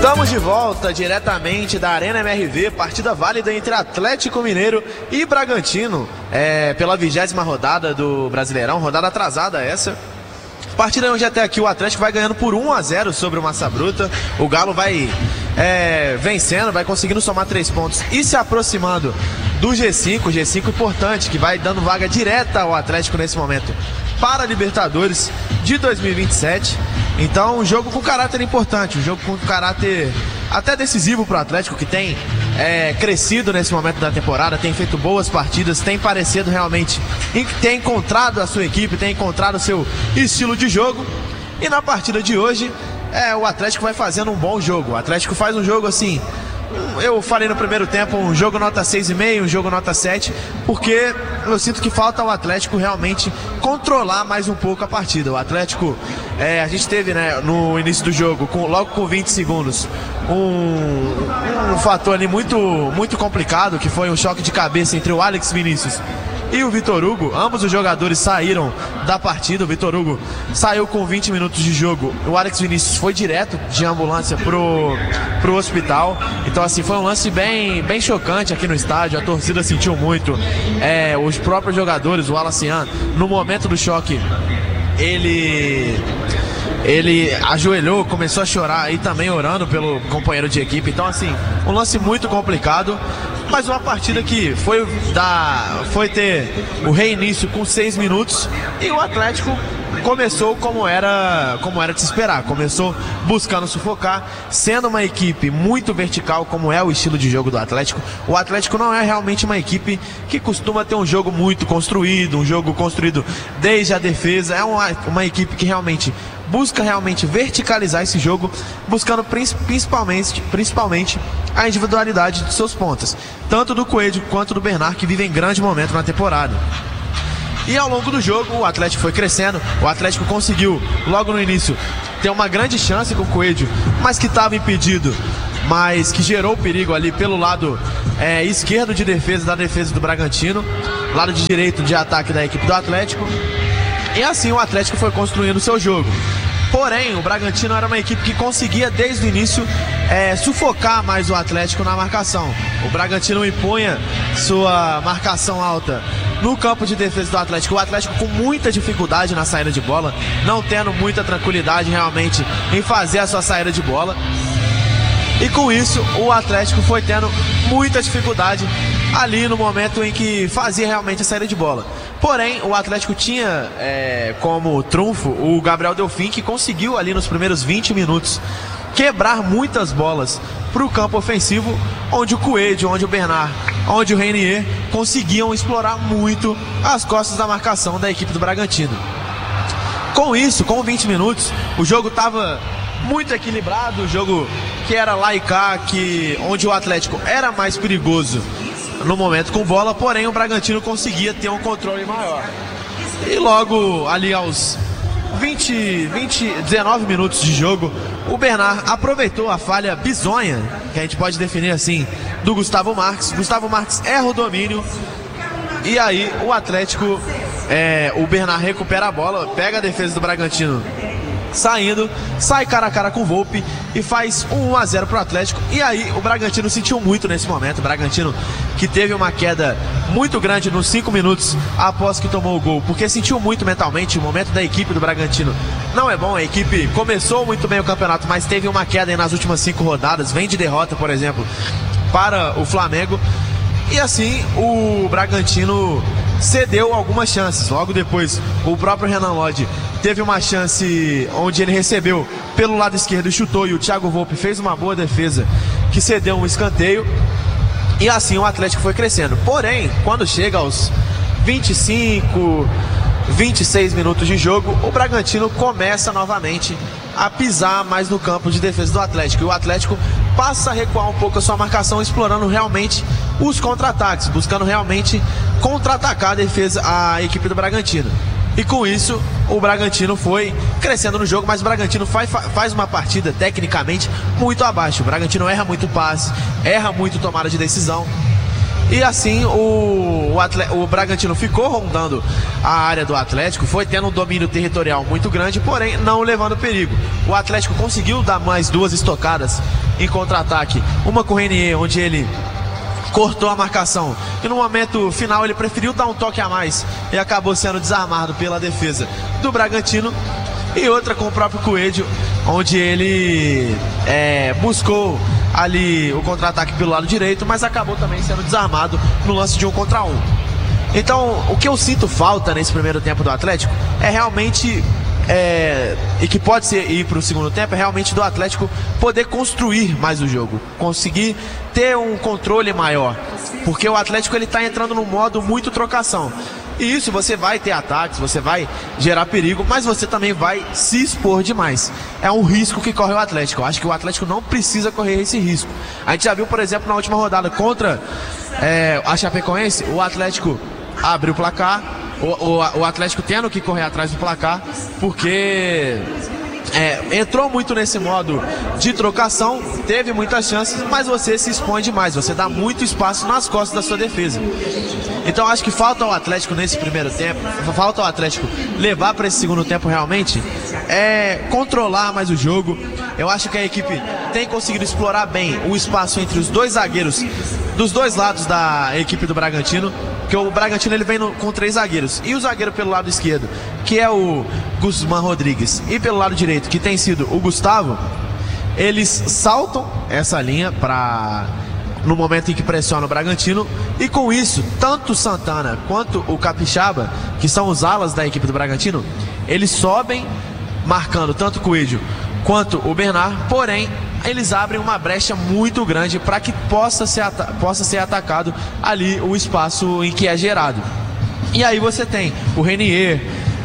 Estamos de volta diretamente da Arena MRV, partida válida entre Atlético Mineiro e Bragantino, pela 20ª rodada do Brasileirão, rodada atrasada essa. Partida onde até aqui o Atlético vai ganhando por 1-0 sobre o Massa Bruta. O Galo vai vencendo, vai conseguindo somar 3 pontos e se aproximando do G5 importante, que vai dando vaga direta ao Atlético nesse momento para a Libertadores de 2027. Então, um jogo com caráter importante, um jogo com caráter até decisivo para o Atlético, que tem crescido nesse momento da temporada, tem feito boas partidas, tem parecido realmente, tem encontrado a sua equipe, tem encontrado o seu estilo de jogo. E na partida de hoje, o Atlético vai fazendo um bom jogo. O Atlético faz um jogo assim, eu falei no primeiro tempo, um jogo nota 6,5, um jogo nota 7, porque eu sinto que falta ao Atlético realmente controlar mais um pouco a partida. O Atlético, a gente teve, né, no início do jogo, logo com 20 segundos, um fator ali muito complicado, que foi um choque de cabeça entre o Alex Vinícius e o Vitor Hugo. Ambos os jogadores saíram da partida. O Vitor Hugo saiu com 20 minutos de jogo. O Alex Vinícius foi direto de ambulância pro hospital. Então, assim, foi um lance bem chocante aqui no estádio. A torcida sentiu muito. Os próprios jogadores, o Alacian, no momento do choque, ele ajoelhou, começou a chorar e também orando pelo companheiro de equipe. Então, assim, um lance muito complicado, mas uma partida que foi ter o reinício com 6 minutos e o Atlético começou como era de se esperar. Começou buscando sufocar, sendo uma equipe muito vertical, como é o estilo de jogo do Atlético. O Atlético não é realmente uma equipe que costuma ter um jogo muito construído, um jogo construído desde a defesa. É uma equipe que busca verticalizar esse jogo, buscando principalmente a individualidade de seus pontas, tanto do Coelho quanto do Bernard, que vivem grande momento na temporada. E ao longo do jogo o Atlético foi crescendo. O Atlético conseguiu logo no início ter uma grande chance com o Coelho, mas que estava impedido, mas que gerou perigo ali pelo lado esquerdo de defesa da defesa do Bragantino, lado de direito de ataque da equipe do Atlético. E assim o Atlético foi construindo o seu jogo. Porém, o Bragantino era uma equipe que conseguia desde o início sufocar mais o Atlético na marcação. O Bragantino impunha sua marcação alta no campo de defesa do Atlético. O Atlético com muita dificuldade na saída de bola, não tendo muita tranquilidade realmente em fazer a sua saída de bola. E com isso o Atlético foi tendo muita dificuldade ali no momento em que fazia realmente a saída de bola. Porém, o Atlético tinha como trunfo o Gabriel Delfim, que conseguiu ali nos primeiros 20 minutos quebrar muitas bolas para o campo ofensivo, onde o Coelho, onde o Bernard, onde o Renier conseguiam explorar muito as costas da marcação da equipe do Bragantino. Com isso, com 20 minutos, o jogo estava muito equilibrado, o jogo que era lá e cá, onde o Atlético era mais perigoso no momento com bola, porém o Bragantino conseguia ter um controle maior. E logo ali aos 19 minutos de jogo, o Bernard aproveitou a falha bizonha, que a gente pode definir assim, do Gustavo Marques. Gustavo Marques erra o domínio e aí o Atlético, o Bernard recupera a bola, pega a defesa do Bragantino saindo, sai cara a cara com o Volpi e faz 1-0 pro Atlético. E aí o Bragantino sentiu muito nesse momento. O Bragantino que teve uma queda muito grande nos 5 minutos após que tomou o gol, porque sentiu muito mentalmente. O momento da equipe do Bragantino não é bom. A equipe começou muito bem o campeonato, mas teve uma queda aí nas últimas 5 rodadas, vem de derrota, por exemplo, para o Flamengo. E assim o Bragantino cedeu algumas chances. Logo depois, o próprio Renan Lodge teve uma chance onde ele recebeu pelo lado esquerdo e chutou, e o Thiago Volpi fez uma boa defesa que cedeu um escanteio. E assim o Atlético foi crescendo. Porém, quando chega aos 25, 26 minutos de jogo, o Bragantino começa novamente a pisar mais no campo de defesa do Atlético. E o Atlético passa a recuar um pouco a sua marcação, explorando realmente os contra-ataques, buscando realmente contra-atacar a defesa, a equipe do Bragantino. E com isso, o Bragantino foi crescendo no jogo, mas o Bragantino faz uma partida tecnicamente muito abaixo. O Bragantino erra muito passe, erra muito tomada de decisão. E assim o Bragantino ficou rondando a área do Atlético, foi tendo um domínio territorial muito grande, porém não levando perigo. O Atlético conseguiu dar mais 2 estocadas em contra-ataque, uma com o Renier, onde ele cortou a marcação, e no momento final ele preferiu dar um toque a mais e acabou sendo desarmado pela defesa do Bragantino. E outra com o próprio Coelho, onde ele buscou ali o contra-ataque pelo lado direito, mas acabou também sendo desarmado no lance de 1 contra 1. Então, o que eu sinto falta nesse primeiro tempo do Atlético é realmente, e que pode ser ir para o segundo tempo, é realmente do Atlético poder construir mais o jogo, conseguir ter um controle maior, porque o Atlético ele está entrando num modo muito trocação. E isso, você vai ter ataques, você vai gerar perigo, mas você também vai se expor demais. É um risco que corre o Atlético. Eu acho que o Atlético não precisa correr esse risco. A gente já viu, por exemplo, na última rodada contra a Chapecoense, o Atlético abriu o placar, o Atlético tendo que correr atrás do placar, porque entrou muito nesse modo de trocação, teve muitas chances, mas você se expõe demais, você dá muito espaço nas costas da sua defesa. Então acho que falta ao Atlético nesse primeiro tempo, falta ao Atlético levar para esse segundo tempo realmente, controlar mais o jogo. Eu acho que a equipe tem conseguido explorar bem o espaço entre os 2 zagueiros dos 2 lados da equipe do Bragantino, porque o Bragantino ele vem com 3 zagueiros, e o zagueiro pelo lado esquerdo, que é o Guzmán Rodrigues, e pelo lado direito, que tem sido o Gustavo, eles saltam essa linha no momento em que pressiona o Bragantino, e com isso, tanto o Santana quanto o Capixaba, que são os alas da equipe do Bragantino, eles sobem marcando tanto o Coelho quanto o Bernard, porém eles abrem uma brecha muito grande para que possa ser atacado ali o espaço em que é gerado. E aí você tem o Renier,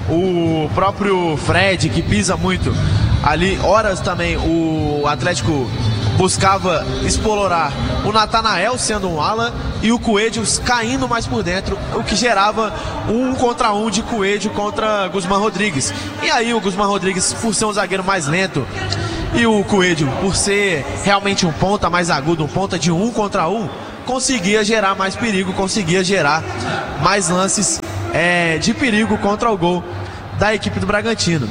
o próprio Fred, que pisa muito ali. Horas também o Atlético buscava explorar o Natanael sendo um ala e o Coelho caindo mais por dentro, o que gerava 1 contra 1 de Coelho contra Guzmán Rodrigues. E aí o Guzmán Rodrigues, por ser um zagueiro mais lento, e o Coelho, por ser realmente um ponta mais agudo, um ponta de 1 contra 1, conseguia gerar mais perigo, conseguia gerar mais lances de perigo contra o gol da equipe do Bragantino.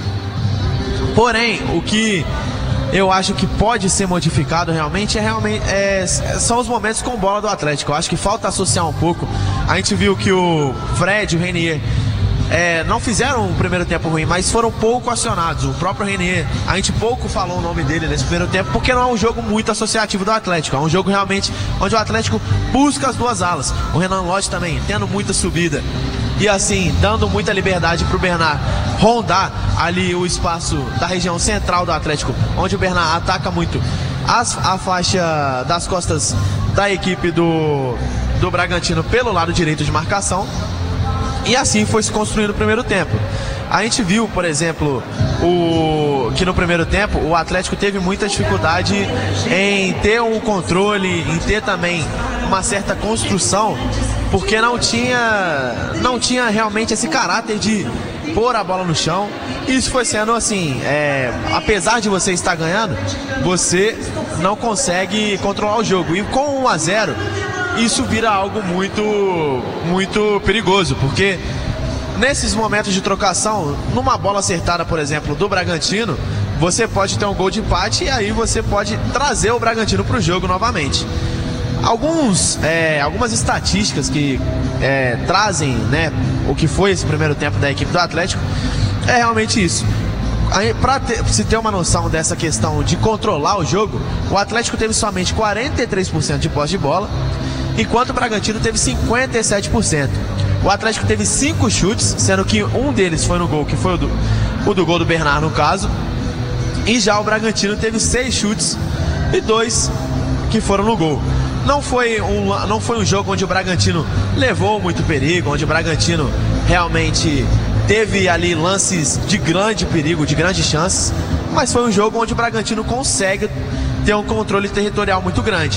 Porém, o que eu acho que pode ser modificado realmente são os momentos com bola do Atlético. Eu acho que falta associar um pouco. A gente viu que o Fred e o Renier não fizeram um primeiro tempo ruim, mas foram pouco acionados. O próprio Renier, a gente pouco falou o nome dele nesse primeiro tempo, porque não é um jogo muito associativo do Atlético. É um jogo realmente onde o Atlético busca as 2 alas. O Renan Lodge também tendo muita subida e assim, dando muita liberdade para o Bernard rondar ali o espaço da região central do Atlético, onde o Bernard ataca muito a faixa das costas da equipe do Bragantino pelo lado direito de marcação. E assim foi se construindo o primeiro tempo. A gente viu, por exemplo, que no primeiro tempo o Atlético teve muita dificuldade em ter um controle, em ter também uma certa construção, porque não tinha realmente esse caráter de pôr a bola no chão. Isso foi sendo assim, apesar de você estar ganhando, você não consegue controlar o jogo. E com 1-0, isso vira algo muito, muito perigoso, porque nesses momentos de trocação, numa bola acertada, por exemplo, do Bragantino, você pode ter um gol de empate e aí você pode trazer o Bragantino para o jogo novamente. Algumas estatísticas que trazem, né, o que foi esse primeiro tempo da equipe do Atlético, é realmente isso. Para se ter uma noção dessa questão de controlar o jogo, o Atlético teve somente 43% de posse de bola, enquanto o Bragantino teve 57%. O Atlético teve 5 chutes, sendo que um deles foi no gol, que foi o do gol do Bernard no caso, e já o Bragantino teve 6 chutes e 2 que foram no gol. Não foi um jogo onde o Bragantino levou muito perigo, onde o Bragantino realmente teve ali lances de grande perigo, de grandes chances, mas foi um jogo onde o Bragantino consegue ter um controle territorial muito grande.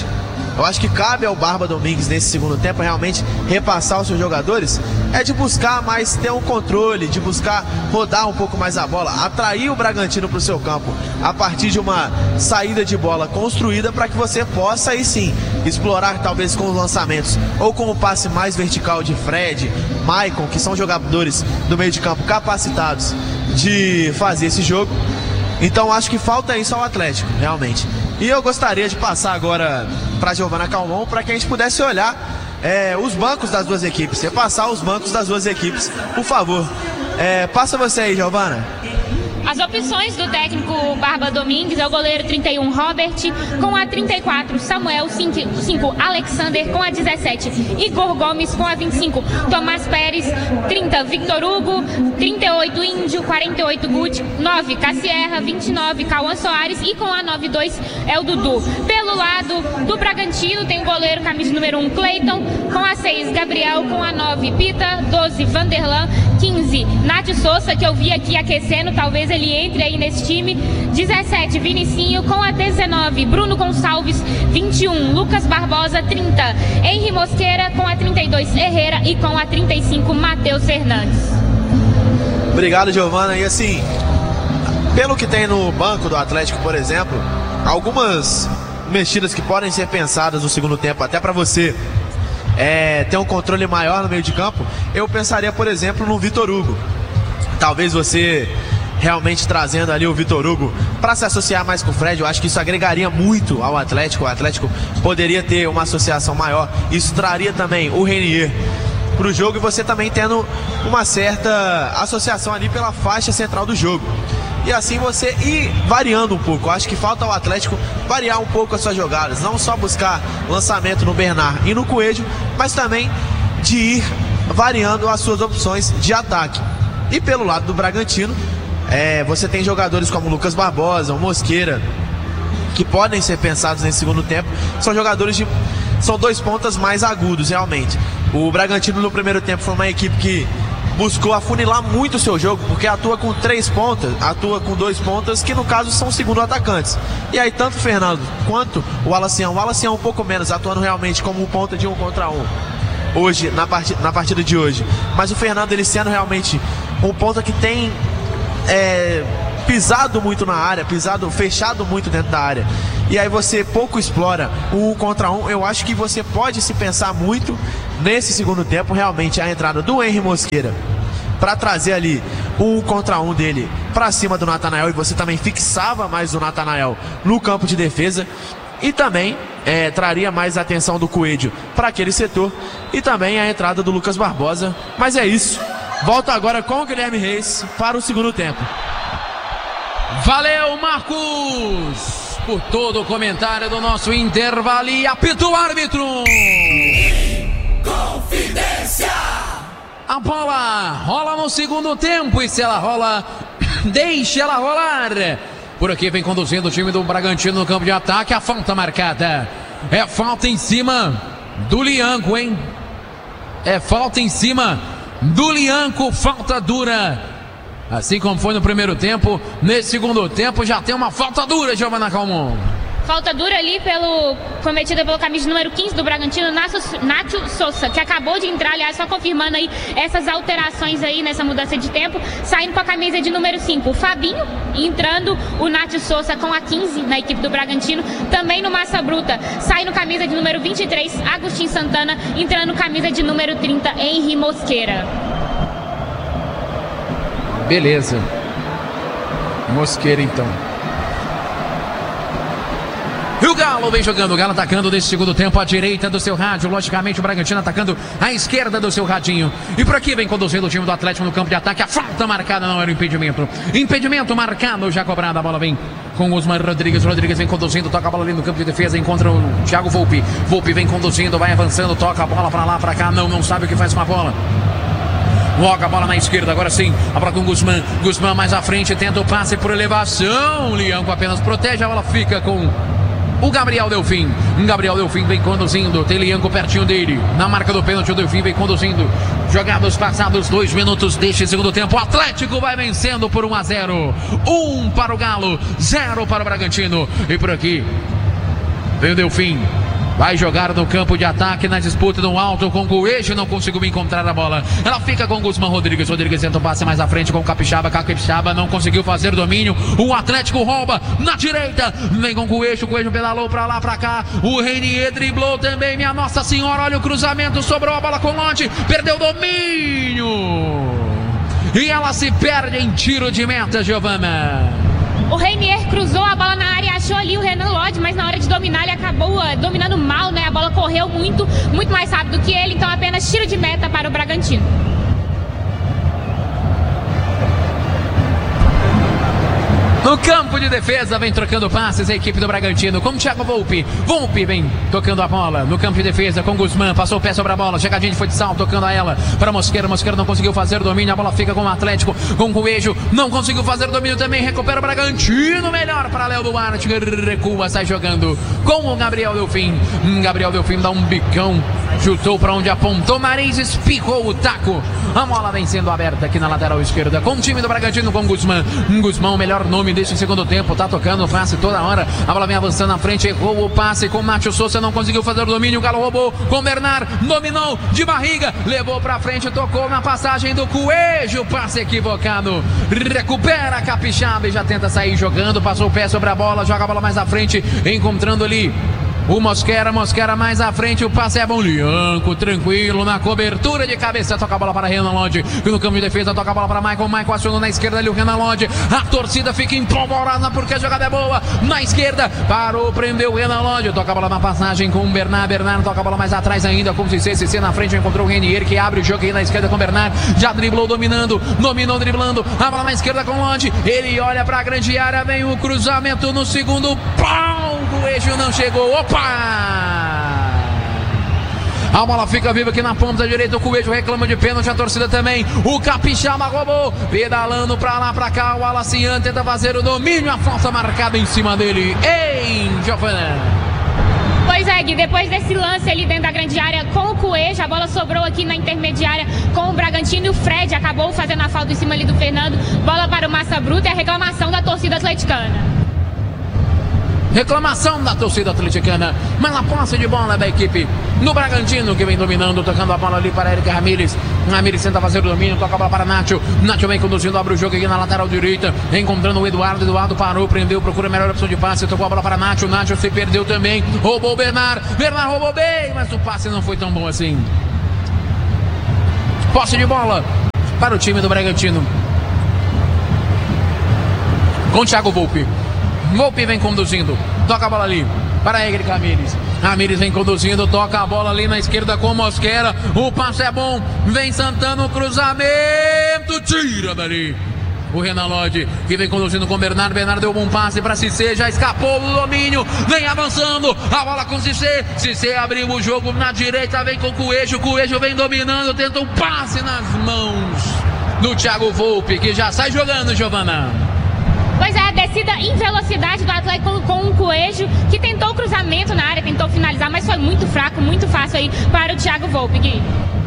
eu acho que cabe ao Barba Domingues nesse segundo tempo realmente repassar os seus jogadores, é de buscar mais ter um controle, de buscar rodar um pouco mais a bola, atrair o Bragantino para o seu campo a partir de uma saída de bola construída, para que você possa aí sim explorar talvez com os lançamentos ou com o passe mais vertical de Fred, Maicon, que são jogadores do meio de campo capacitados de fazer esse jogo. Então acho que falta isso ao Atlético, realmente. E eu gostaria de passar agora para Giovana Calmon, para que a gente pudesse olhar os bancos das duas equipes, repassar os bancos das duas equipes, por favor. Passa você aí, Giovana. As opções do técnico Barba Domingues é o goleiro 31, Robert, com a 34, Samuel, 5, Alexander, com a 17, Igor Gomes, com a 25, Tomás Pérez, 30, Victor Hugo, 38, Índio, 48, Guti, 9, Cassierra, 29, Cauã Soares, e com a 92 é o Dudu. Pelo lado do Bragantino tem o goleiro camisa número 1, Cleiton, com a 6, Gabriel, com a 9, Pita, 12, Vanderlan, 15, Nath Souza, que eu vi aqui aquecendo, talvez ele entre aí nesse time, 17, Vinicinho, com a 19, Bruno Gonçalves, 21, Lucas Barbosa, 30, Henry Mosqueira, com a 32, Herrera, e com a 35, Matheus Fernandes. Obrigado, Giovana. E assim, pelo que tem no banco do Atlético, por exemplo, algumas mexidas que podem ser pensadas no segundo tempo, até para você ter um controle maior no meio de campo, eu pensaria, por exemplo, no Vitor Hugo. Talvez você realmente trazendo ali o Vitor Hugo para se associar mais com o Fred, eu acho que isso agregaria muito ao Atlético. O Atlético poderia ter uma associação maior, isso traria também o Renier para o jogo, e você também tendo uma certa associação ali pela faixa central do jogo. E assim você ir variando um pouco. Eu acho que falta ao Atlético variar um pouco as suas jogadas, não só buscar lançamento no Bernard e no Coelho, mas também de ir variando as suas opções de ataque. E pelo lado do Bragantino, você tem jogadores como o Lucas Barbosa, o Mosqueira, que podem ser pensados nesse segundo tempo. São jogadores são dois pontas mais agudos, realmente. O Bragantino no primeiro tempo foi uma equipe que buscou afunilar muito o seu jogo, porque atua com 3 pontas, atua com 2 pontas, que no caso são segundo atacantes. E aí tanto o Fernando quanto o Wallacião um pouco menos, atuando realmente como ponta de 1 contra 1 hoje, na partida de hoje. Mas o Fernando, ele sendo realmente um ponta que tem pisado muito na área, fechado muito dentro da área, e aí você pouco explora o 1 contra 1. Eu acho que você pode se pensar muito nesse segundo tempo, realmente, a entrada do Henry Mosqueira para trazer ali o 1 contra 1 dele para cima do Natanael, e você também fixava mais o Natanael no campo de defesa, e também traria mais a atenção do Coelho para aquele setor, e também a entrada do Lucas Barbosa. Mas é isso. Volta agora com o Guilherme Reis para o segundo tempo. Valeu, Marcos, por todo o comentário do nosso intervalo. E apita o árbitro. Confidência. A bola rola no segundo tempo, e se ela rola, deixe ela rolar. Por aqui vem conduzindo o time do Bragantino no campo de ataque. A falta marcada. É falta em cima do Lianco, hein? É falta em cima do Lianco, falta dura. Assim como foi no primeiro tempo, nesse segundo tempo já tem uma falta dura, Giovana Calmon. Falta dura ali cometida pelo camisa número 15 do Bragantino, Nacho Souza, que acabou de entrar, aliás, só confirmando aí essas alterações aí nessa mudança de tempo, saindo com a camisa de número 5, o Fabinho, entrando o Nacho Souza com a 15 na equipe do Bragantino. Também no Massa Bruta, saindo camisa de número 23, Agostinho Santana, entrando camisa de número 30, Henry Mosqueira. Beleza. Mosqueira, então. E o Galo vem jogando, o Galo atacando nesse segundo tempo à direita do seu rádio, logicamente o Bragantino atacando à esquerda do seu radinho. E por aqui vem conduzindo o time do Atlético no campo de ataque. A falta marcada não era o impedimento. Impedimento marcado, já cobrado. A bola vem com o Osmar Rodrigues. Rodrigues vem conduzindo, toca a bola ali no campo de defesa, encontra o Thiago Volpi. Volpi vem conduzindo, vai avançando, toca a bola pra lá, pra cá, não sabe o que faz com a bola. Logo a bola na esquerda, agora sim, a bola com o Guzmán. Guzmán mais à frente, tenta o passe por elevação. Lianco apenas protege, a bola fica com o Gabriel Delfim. Gabriel Delfim vem conduzindo, tem Lianco pertinho dele. Na marca do pênalti, o Delfim vem conduzindo. Jogados passados 2 minutos deste segundo tempo. O Atlético vai vencendo por 1-0. 1 para o Galo, 0 para o Bragantino. E por aqui vem o Delfim. Vai jogar no campo de ataque, na disputa no alto com o Coelho, não conseguiu encontrar a bola. Ela fica com o Guzmán Rodrigues. Rodrigues tenta um passe mais à frente com o Capixaba. Capixaba não conseguiu fazer domínio. O Atlético rouba na direita. Vem com o Coelho. Coelho pedalou pra lá, pra cá. O Reinier driblou também. Minha Nossa Senhora, olha o cruzamento. Sobrou a bola com o Lodi. Perdeu o domínio. E ela se perde em tiro de meta, Giovana. O Reinier cruzou a bola na área e achou ali o Renan Lodi, mas na hora de dominar ele acabou dominando mal, né? A bola correu muito mais rápido que ele, então apenas tiro de meta para o Bragantino. No campo de defesa, vem trocando passes a equipe do Bragantino com o Thiago Volpi. Volpi vem tocando a bola no campo de defesa com Guzmán. Passou o pé sobre a bola, chegadinha de futsal, tocando a ela para Mosquera. Mosquera não conseguiu fazer domínio, a bola fica com o Atlético, com o Coelho. Não conseguiu fazer domínio também, recupera o Bragantino. Melhor para Léo Duarte, recua, sai jogando com o Gabriel Delfim. Gabriel Delfim dá um bicão, chutou para onde apontou Marins, espicou o taco. A bola vem sendo aberta aqui na lateral esquerda com o time do Bragantino, com Guzmán. Guzmán, o melhor nome desse segundo tempo, tá tocando o passe toda hora. A bola vem avançando na frente, errou o passe com o Nacho Souza, não conseguiu fazer o domínio. O Galo roubou com o Bernard, dominou de barriga, levou pra frente, tocou na passagem do Coelho, passe equivocado. Recupera a Capixaba e já tenta sair jogando, passou o pé sobre a bola, joga a bola mais à frente, encontrando ali o Mosquera mais à frente, o passe é bom, Lianco, tranquilo, na cobertura de cabeça, toca a bola para Renan Lodi, no campo de defesa, toca a bola para Michael acionou na esquerda ali o Renan Lodi, a torcida fica empolvorada porque a jogada é boa, na esquerda, parou, prendeu o Renan Lodi, toca a bola na passagem com o Bernard toca a bola mais atrás ainda com o CC na frente, encontrou o Reinier que abre o jogo aí na esquerda com o Bernard, já driblou, dominou, driblando, a bola na esquerda com o Lodi, ele olha para a grande área, vem o cruzamento no segundo pau, o eixo não chegou, opa! A bola fica viva aqui na ponta direita, o Coelho reclama de pênalti, a torcida também, o Capixaba roubou, pedalando pra lá, pra cá, o Alacian tenta fazer o domínio, a falta marcada em cima dele, Giovana. Pois é, Gui, depois desse lance ali dentro da grande área com o Coelho, a bola sobrou aqui na intermediária com o Bragantino e o Fred acabou fazendo a falta em cima ali do Fernando, bola para o Massa Bruta e a reclamação da torcida atleticana. Reclamação da torcida atleticana, mas a posse de bola da equipe no Bragantino que vem dominando, tocando a bola ali para Eric Ramírez. Ramírez tenta fazer o domínio, toca a bola para Nacho. Nacho vem conduzindo, abre o jogo aqui na lateral direita, encontrando o Eduardo. Eduardo parou, prendeu, procura a melhor opção de passe, tocou a bola para Nacho. Nacho se perdeu também, roubou o Bernard roubou bem, mas o passe não foi tão bom assim. Posse de bola para o time do Bragantino com o Thiago Volpi. Volpi vem conduzindo, toca a bola ali para Egri Ramírez. Ramírez vem conduzindo, toca a bola ali na esquerda com Mosquera. O passe é bom, vem Santana, o cruzamento, tira dali o Renan Lodi, que vem conduzindo com o Bernard. Bernard deu um bom passe para Cissé, já escapou do domínio, vem avançando, a bola com Cissé. Cissé abriu o jogo na direita, vem com o Coelho vem dominando, tenta um passe nas mãos do Thiago Volpi, que já sai jogando, Giovana. Pois é, a descida em velocidade do Atlético com o Coelho, que tentou cruzamento na área, tentou finalizar, mas foi muito fraco, muito fácil aí para o Thiago Volpi, Gui.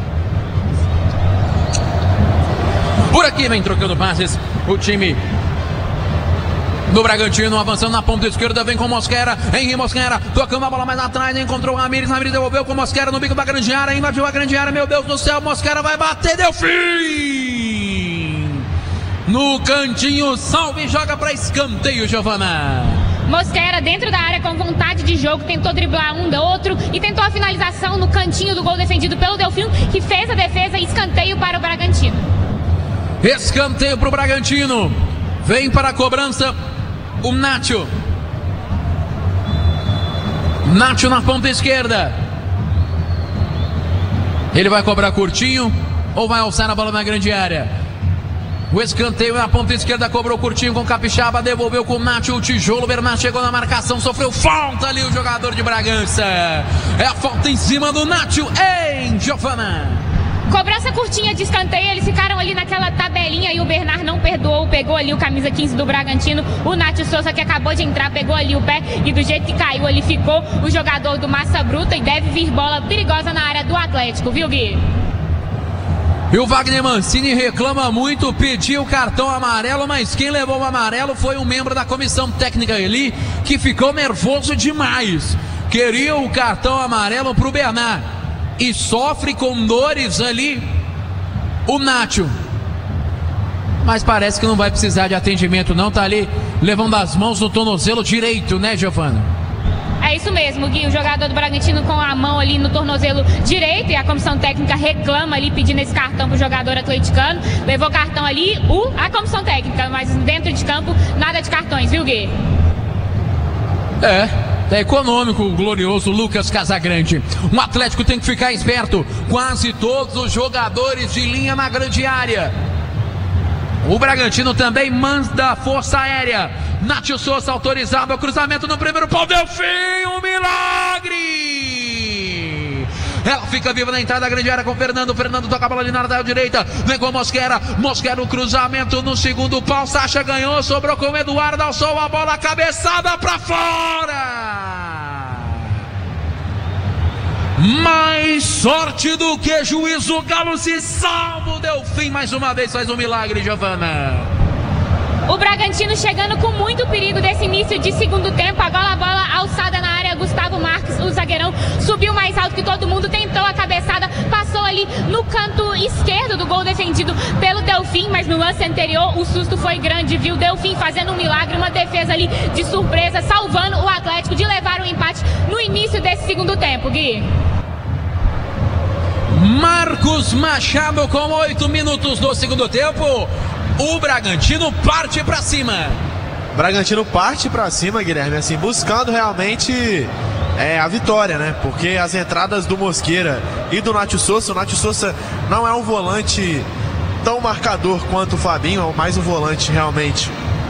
Por aqui vem trocando passes o time do Bragantino, avançando na ponta esquerda, vem com Mosquera, Henry Mosquera, tocando a bola mais atrás, encontrou o Ramírez devolveu com Mosquera no bico da grande área, invadiu a grande área, meu Deus do céu, Mosquera vai bater, deu fim! No cantinho, salve, joga para escanteio, Giovana. Mosquera dentro da área com vontade de jogo, tentou driblar um do outro e tentou a finalização no cantinho do gol defendido pelo Delfim, que fez a defesa e escanteio para o Bragantino. Escanteio para o Bragantino, vem para a cobrança o Nacho. Nacho na ponta esquerda. Ele vai cobrar curtinho ou vai alçar a bola na grande área? O escanteio na ponta esquerda, cobrou curtinho com o Capixaba, devolveu com o Nacho, o tijolo, Bernard chegou na marcação, sofreu falta ali o jogador de Bragança. É a falta em cima do Nacho, Giovana. Cobrança curtinha de escanteio, eles ficaram ali naquela tabelinha e o Bernard não perdoou, pegou ali o camisa 15 do Bragantino, o Nacho Souza que acabou de entrar, pegou ali o pé e do jeito que caiu ali ficou o jogador do Massa Bruta e deve vir bola perigosa na área do Atlético, viu, Gui? E o Wagner Mancini reclama muito, pediu o cartão amarelo, mas quem levou o amarelo foi um membro da comissão técnica ali, que ficou nervoso demais. queria o cartão amarelo pro Bernard e sofre com dores ali o Nacho. Mas parece que não vai precisar de atendimento não, tá ali levando as mãos no tornozelo direito, né, Giovana? É isso mesmo, Gui, o jogador do Bragantino com a mão ali no tornozelo direito, e a comissão técnica reclama ali pedindo esse cartão pro jogador atleticano. Levou cartão ali a comissão técnica, mas dentro de campo nada de cartões, viu, Gui? É econômico o glorioso Lucas Casagrande. O Atlético tem que ficar esperto. Quase todos os jogadores de linha na grande área. O Bragantino também manda força aérea. Nacho Souza autorizado ao cruzamento no primeiro pau. Delfim, um milagre! Ela fica viva na entrada da grande área com o Fernando. Fernando toca a bola ali na lateral direita. Vem com Mosquera. Mosquera o cruzamento no segundo pau. Sacha ganhou, sobrou com o Eduardo. Alçou a bola, cabeçada pra fora! Mais sorte do que juízo, Galo se salva. O Delfim mais uma vez faz um milagre, Giovana. O Bragantino chegando com muito perigo desse início de segundo tempo. Agora a bola alçada na área. Gustavo Marques, o zagueirão, subiu mais alto que todo mundo, tentou a cabeçada, passou ali no canto esquerdo do gol defendido pelo Delfim, mas no lance anterior o susto foi grande, viu? Delfim fazendo um milagre, uma defesa ali de surpresa, salvando o Atlético de levar o empate no início desse segundo tempo, Gui. Marcos Machado com 8 minutos do segundo tempo. O Bragantino parte pra cima. Bragantino parte pra cima, Guilherme, assim, buscando realmente a vitória, né? Porque as entradas do Mosquera e do Nacho Souza, o Nacho Souza não é um volante tão marcador quanto o Fabinho, é mais um volante realmente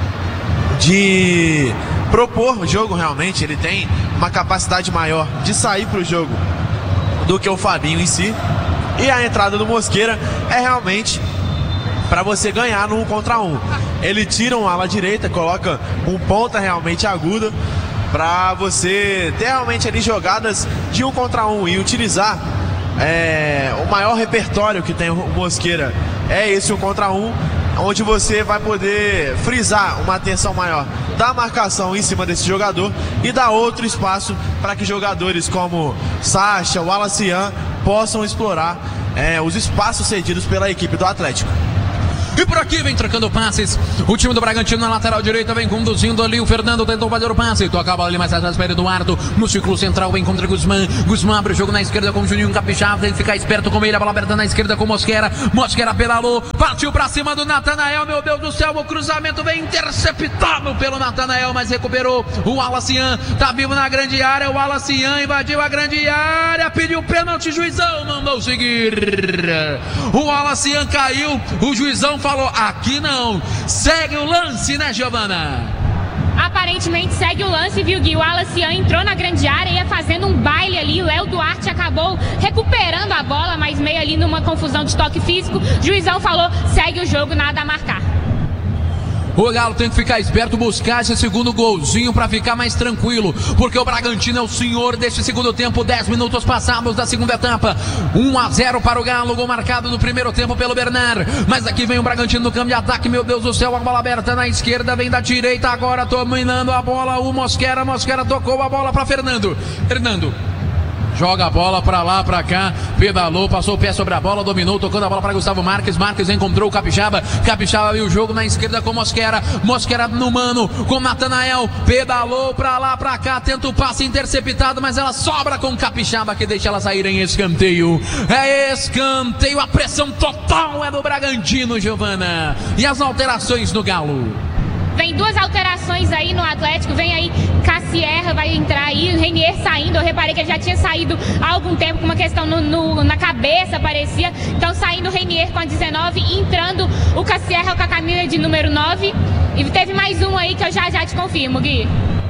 de propor o jogo, realmente. Ele tem uma capacidade maior de sair pro jogo do que o Fabinho em si. E a entrada do Mosquera é realmente para você ganhar no 1 contra 1. Ele tira um ala direita, coloca um ponta realmente aguda para você ter realmente ali jogadas de 1 contra 1 e utilizar o maior repertório que tem o Mosquera. É esse 1 contra 1, onde você vai poder frisar uma atenção maior da marcação em cima desse jogador e dar outro espaço para que jogadores como Sacha, o Alacian possam explorar os espaços cedidos pela equipe do Atlético. E por aqui vem trocando passes. O time do Bragantino na lateral direita vem conduzindo ali. O Fernando tentou fazer o passe. Toca a bola ali mais atrás para Eduardo. No círculo central vem contra Guzmán. Guzmán abre o jogo na esquerda com o Juninho Capixaba. Tem que ficar esperto com ele. A bola aberta na esquerda com Mosquera. Mosquera pedalou. Partiu para cima do Natanael. Meu Deus do céu. O cruzamento vem interceptado pelo Natanael, mas recuperou. O Alacian tá vivo na grande área. O Alacian invadiu a grande área. Pediu pênalti. Juizão mandou seguir. O Alacian caiu. O juizão falou, aqui não. Segue o lance, né, Giovana? Aparentemente segue o lance, viu, Gui? O Alacian entrou na grande área, ia fazendo um baile ali. O Léo Duarte acabou recuperando a bola, mas meio ali numa confusão de toque físico. O juizão falou, segue o jogo, nada a marcar. O Galo tem que ficar esperto, buscar esse segundo golzinho para ficar mais tranquilo, porque o Bragantino é o senhor deste segundo tempo. 10 minutos passados da segunda etapa. 1-0 para o Galo, gol marcado no primeiro tempo pelo Bernard. Mas aqui vem o Bragantino no campo de ataque. Meu Deus do céu, a bola aberta na esquerda, vem da direita agora, dominando a bola o Mosquera. Mosquera tocou a bola para Fernando. Joga a bola pra lá, pra cá, pedalou, passou o pé sobre a bola, dominou, tocando a bola para Gustavo Marques. Marques encontrou o Capixaba. Capixaba viu o jogo na esquerda com Mosquera. Mosquera no mano com Natanael. Pedalou pra lá, pra cá, tenta o passe interceptado, mas ela sobra com Capixaba, que deixa ela sair em escanteio. É escanteio, a pressão total é do Bragantino, Giovana. E as alterações no Galo? Vem duas alterações aí no Atlético. Vem aí Cassierra, vai entrar aí. O Renier saindo. Eu reparei que ele já tinha saído há algum tempo com uma questão na cabeça, parecia. Então saindo o Renier com a 19, entrando o Cassierra com a camisa de número 9. E teve mais um aí que eu já te confirmo, Gui.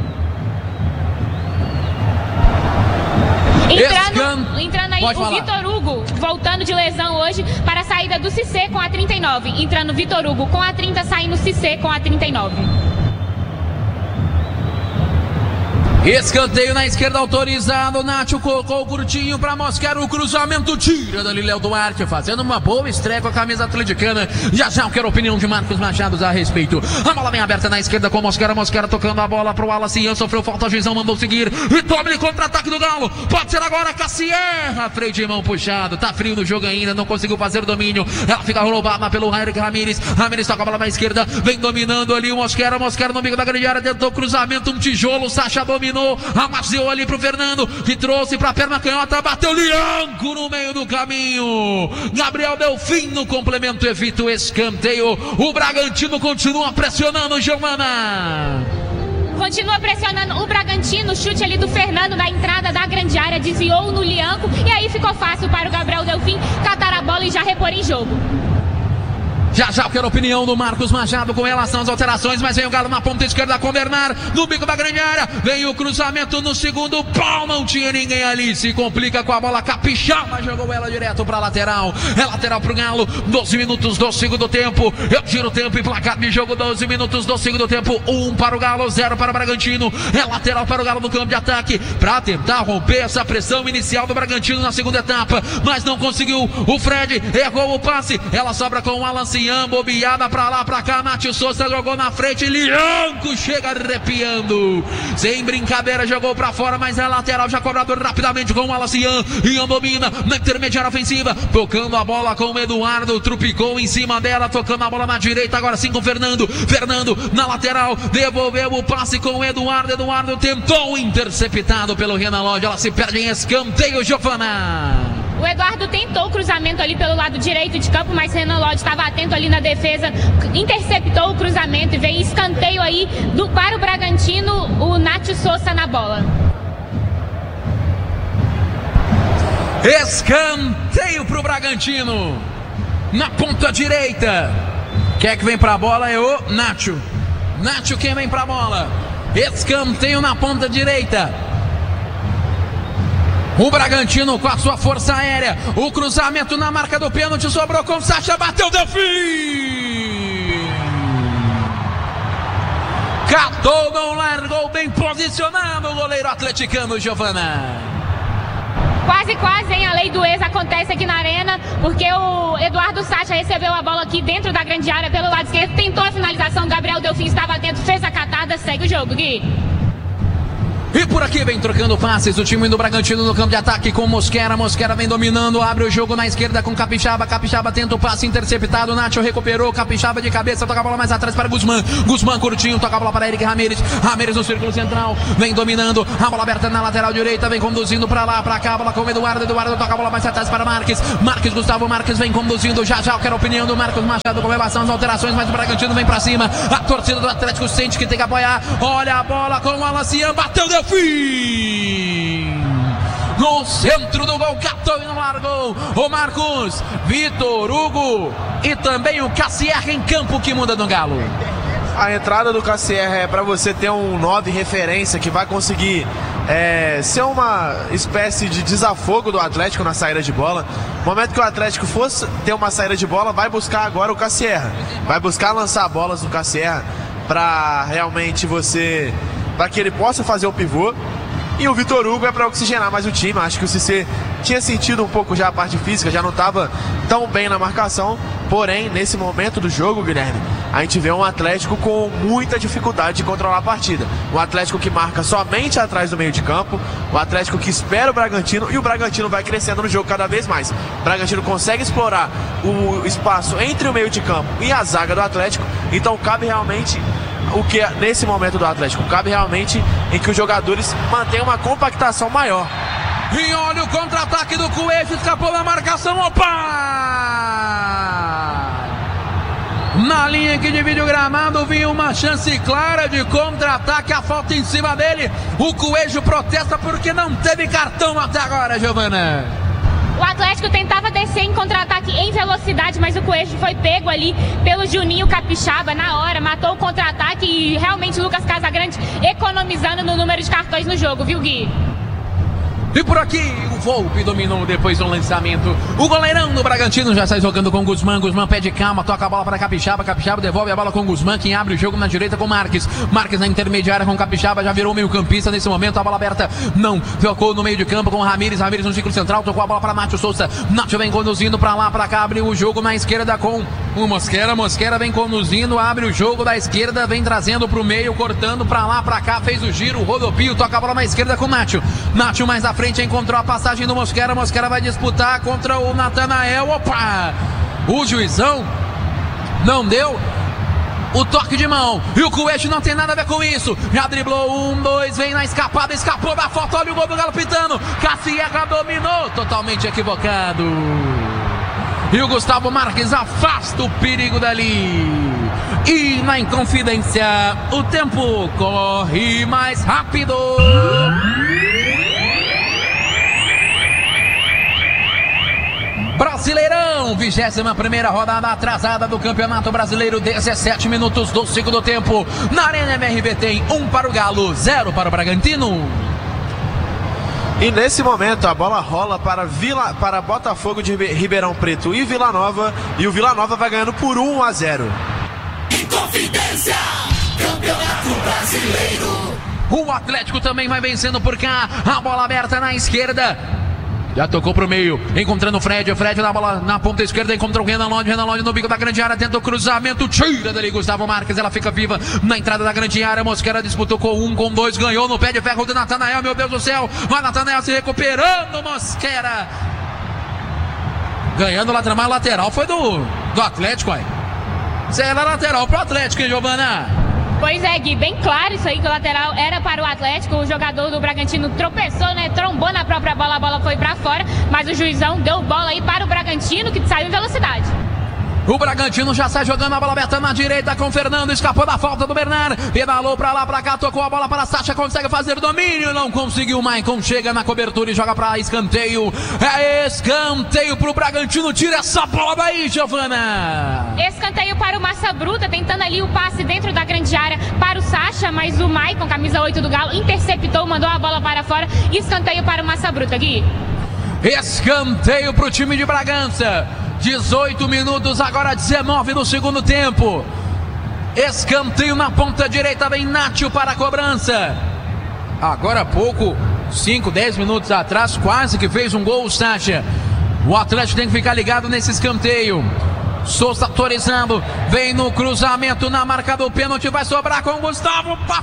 Entrando aí o Vitor Hugo, voltando de lesão hoje, para a saída do Cissé com a 39. Entrando o Vitor Hugo com a 30, saindo o Cissé com a 39. Escanteio na esquerda autorizado. Nacho colocou o curtinho para Mosquera. O cruzamento tira dali Léo Duarte, fazendo uma boa estreia com a camisa atleticana. Já eu quero a opinião de Marcos Machado a respeito. A bola bem aberta na esquerda com Mosquera. Mosquera tocando a bola pro Alacian. Sofreu falta, o juizão mandou seguir. E toma ele contra-ataque do Galo. Pode ser agora Cassierra. Freio de mão puxado. Tá frio no jogo ainda. Não conseguiu fazer o domínio. Ela fica roubada pelo Eric Ramírez. Ramírez toca a bola na esquerda. Vem dominando ali o Mosquera. Mosquera no bico da grande área. Tentou cruzamento. Um tijolo. Sacha dominou. Amaciou ali pro Fernando, que trouxe pra perna canhota, bateu Lianco no meio do caminho. Gabriel Delfim no complemento, evita o escanteio. O Bragantino continua pressionando, Giovana. Continua pressionando o Bragantino. Chute ali do Fernando na entrada da grande área, desviou no Lianco e aí ficou fácil para o Gabriel Delfim catar a bola e já repor em jogo. Já eu quero a opinião do Marcos Machado com relação às alterações, mas vem o Galo na ponta esquerda com o Bernard, no bico da grande área, vem o cruzamento no segundo pau, não tinha ninguém ali, se complica com a bola, Capixaba jogou ela direto para lateral, é lateral pro Galo, 12 minutos do segundo tempo, eu tiro o tempo e placar de jogo, 12 minutos do segundo tempo, 1 para o Galo, 0 para o Bragantino, é lateral para o Galo no campo de ataque, para tentar romper essa pressão inicial do Bragantino na segunda etapa, mas não conseguiu, o Fred errou o passe, ela sobra com o Alan Cian, bobeada pra lá, pra cá, Nath Souza jogou na frente, Lianco chega arrepiando, sem brincadeira, jogou pra fora, mas é lateral, já cobrado rapidamente com o Alacian, Ian domina na intermediária ofensiva, tocando a bola com o Eduardo, trupicou em cima dela, tocando a bola na direita, agora sim com o Fernando na lateral, devolveu o passe com o Eduardo tentou, interceptado pelo Renan Lodge, ela se perde em escanteio, Giovana. O Eduardo tentou o cruzamento ali pelo lado direito de campo, mas Renan Lodge estava atento ali na defesa, interceptou o cruzamento e vem escanteio aí para o Bragantino, o Nath Souza na bola. Escanteio para o Bragantino, na ponta direita. Quem é que vem para a bola é o Nacho. Nacho quem vem para a bola. Escanteio na ponta direita. O Bragantino com a sua força aérea. O cruzamento na marca do pênalti. Sobrou com Sacha. Bateu Delfim. Catou, não largou. Bem posicionado o goleiro atleticano, Giovana. Quase, hein? A lei do ex acontece aqui na arena, porque o Eduardo Sacha recebeu a bola aqui dentro da grande área pelo lado esquerdo. Tentou a finalização. Gabriel Delfim estava atento, fez a catada. Segue o jogo, Gui. E por aqui vem trocando passes o time do Bragantino no campo de ataque com Mosquera. Mosquera vem dominando, abre o jogo na esquerda com Capixaba. Capixaba tenta o passe interceptado. Nacho recuperou, Capixaba de cabeça, toca a bola mais atrás para Guzmán. Guzmán curtinho, toca a bola para Eric Ramírez. Ramírez no círculo central, vem dominando. A bola aberta na lateral direita, vem conduzindo para lá, para cá. A bola com o Eduardo. Eduardo toca a bola mais atrás para Marques. Gustavo Marques vem conduzindo. Já eu quero a opinião do Marcos Machado com relação às alterações, mas o Bragantino vem para cima. A torcida do Atlético sente que tem que apoiar. Olha a bola com o Alacian, bateu Delfim. No centro do gol, catou e não largou. O Marcos, Vitor Hugo e também o Cassierra em campo que muda no Galo. A entrada do Cassierra é para você ter um 9 referência que vai conseguir ser uma espécie de desafogo do Atlético na saída de bola. No momento que o Atlético fosse ter uma saída de bola, vai buscar agora o Cassierra. Vai buscar lançar bolas no Cassierra para realmente para que ele possa fazer o pivô. E o Vitor Hugo é para oxigenar mais o time. Acho que o Cissé tinha sentido um pouco já a parte física, já não estava tão bem na marcação. Porém, nesse momento do jogo, Guilherme, a gente vê um Atlético com muita dificuldade de controlar a partida. Um Atlético que marca somente atrás do meio de campo, um Atlético que espera o Bragantino, e o Bragantino vai crescendo no jogo cada vez mais. O Bragantino consegue explorar o espaço entre o meio de campo e a zaga do Atlético, então cabe realmente o que nesse momento do Atlético, cabe realmente em que os jogadores mantenham uma compactação maior. E olha o contra-ataque do Coelho, escapou da marcação, opa! Na linha que divide o gramado, vinha uma chance clara de contra-ataque, a falta em cima dele. O Coelho protesta porque não teve cartão até agora, Giovana. O Atlético tentava descer em contra-ataque em velocidade, mas o Coelho foi pego ali pelo Juninho Capixaba na hora, matou o contra-ataque e realmente Lucas Casagrande economizando no número de cartões no jogo, viu, Gui? E por aqui, o Volpe dominou depois do lançamento. O goleirão do Bragantino já sai jogando com Guzmán. Guzmán pede calma, toca a bola para Capixaba. Capixaba devolve a bola com Guzmán. Quem abre o jogo na direita com Marques. Marques na intermediária com Capixaba. Já virou meio campista nesse momento. A bola aberta não. Tocou no meio de campo com Ramires. Ramires no ciclo central. Tocou a bola para Nátio Souza. Nátio vem conduzindo para lá, para cá. Abre o jogo na esquerda com o Mosquera. Mosquera vem conduzindo. Abre o jogo da esquerda. Vem trazendo para o meio. Cortando para lá, para cá. Fez o giro. O rodopio. Toca a bola na esquerda com Nátio. Nátio mais à frente. Encontrou a passagem do Mosquera. Mosquera vai disputar contra o Natanael. Opa! O juizão não deu o toque de mão. E o Coelho não tem nada a ver com isso. Já driblou 1, 2, vem na escapada. Escapou da falta. Olha o gol do Galo pitando. Cassiega dominou. Totalmente equivocado. E o Gustavo Marques afasta o perigo dali. E na Inconfidência, o tempo corre mais rápido. Brasileirão, 21ª rodada atrasada do Campeonato Brasileiro, 17 minutos do segundo tempo. Na Arena MRV tem 1 para o Galo, 0 para o Bragantino. E nesse momento a bola rola para Botafogo de Ribeirão Preto e Vila Nova. E o Vila Nova vai ganhando por 1-0. Inconfidência, Campeonato Brasileiro. O Atlético também vai vencendo por cá. A bola aberta na esquerda. Já tocou pro meio, encontrando o Fred. O Fred na bola na ponta esquerda, encontrou o Renan Lodge. Renan Lodge no bico da grande área, tenta o cruzamento, tira dali Gustavo Marques. Ela fica viva na entrada da grande área. Mosquera disputou com 1, com 2, ganhou no pé de ferro do Natanael. Meu Deus do céu, vai Natanael se recuperando. Mosquera ganhando lateral. Lateral foi do Atlético aí. Isso era lateral pro Atlético, hein, Giovana? Pois é, Gui, bem claro isso aí, que o lateral era para o Atlético. O jogador do Bragantino tropeçou, né, trombou na própria bola, a bola foi para fora, mas o juizão deu bola aí para o Bragantino, que saiu em velocidade. O Bragantino já sai jogando a bola aberta na direita com o Fernando, escapou da falta do Bernard, pedalou pra lá, pra cá, tocou a bola para a Sacha, consegue fazer domínio, não conseguiu. O Maicon chega na cobertura e joga pra escanteio. É escanteio pro Bragantino, tira essa bola daí, Giovana. Escanteio para o Massa Bruta, tentando ali o passe dentro da grande área para o Sacha, mas o Maicon, camisa 8 do Galo, interceptou, mandou a bola para fora. Escanteio para o Massa Bruta, Gui. Escanteio pro time de Bragança. 18 minutos, agora 19 no segundo tempo. Escanteio na ponta direita, vem Nátio para a cobrança. Agora há pouco, 5, 10 minutos atrás, quase que fez um gol o Sacha. O Atlético tem que ficar ligado nesse escanteio. Souza autorizando, vem no cruzamento na marca do pênalti, vai sobrar com o Gustavo para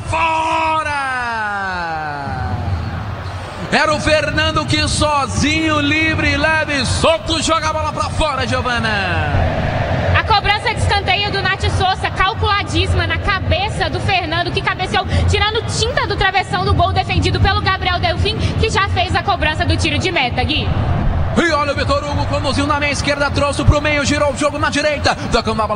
fora. Era o Fernando que sozinho, livre, leve, solto, joga a bola pra fora, Giovana. A cobrança de escanteio do Nath Souza, calculadíssima na cabeça do Fernando, que cabeceou, tirando tinta do travessão do gol defendido pelo Gabriel Delfim, que já fez a cobrança do tiro de meta, Gui. E olha o Vitor Hugo, conduziu na meia esquerda, trouxe pro meio, girou o jogo na direita, tocando a bola